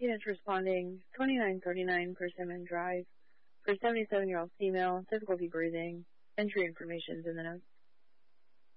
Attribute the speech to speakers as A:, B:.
A: units responding 2939 Persimmon Drive for 77-year-old female, difficulty breathing. Entry information is in the notes.